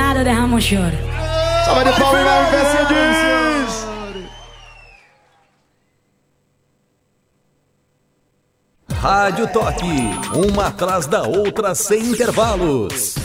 nada derrama um choro. Salve de palmas, Mercedes! Rádio Toque, uma atrás da outra sem intervalos.